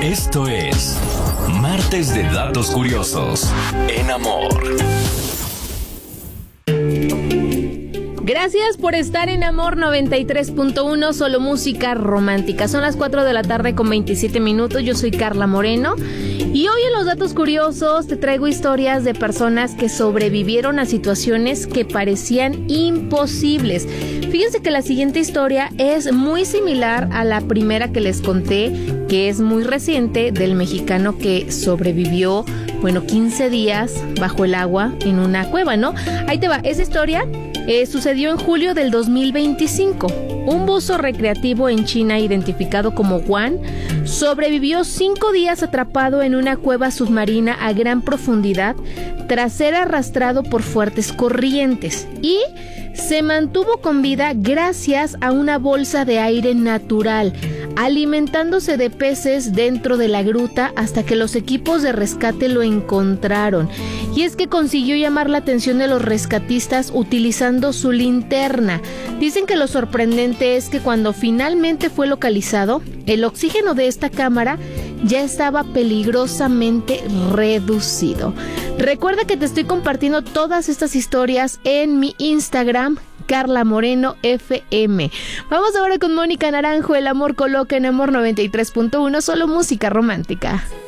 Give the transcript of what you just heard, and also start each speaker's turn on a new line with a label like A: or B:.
A: Esto es Martes de Datos Curiosos en Amor.
B: Gracias por estar en Amor 93.1, solo música romántica. Son las 4 de la tarde con 27 minutos. Yo soy Carla Moreno. Y hoy en los datos curiosos te traigo historias de personas que sobrevivieron a situaciones que parecían imposibles. Fíjense que la siguiente historia es muy similar a la primera que les conté, que es muy reciente, del mexicano que sobrevivió, 15 días bajo el agua en una cueva, ¿no? Ahí te va, esa historia sucedió en julio del 2025. Un buzo recreativo en China identificado como Juan sobrevivió 5 días atrapado en una cueva submarina a gran profundidad tras ser arrastrado por fuertes corrientes y se mantuvo con vida gracias a una bolsa de aire natural, alimentándose de peces dentro de la gruta hasta que los equipos de rescate lo encontraron. Y es que consiguió llamar la atención de los rescatistas utilizando su linterna. Dicen que lo sorprendente es que cuando finalmente fue localizado, el oxígeno de esta cámara ya estaba peligrosamente reducido. Recuerda que te estoy compartiendo todas estas historias en mi Instagram, Carla Moreno FM. Vamos ahora con Mónica Naranjo, El amor coloca en Amor 93.1, solo música romántica.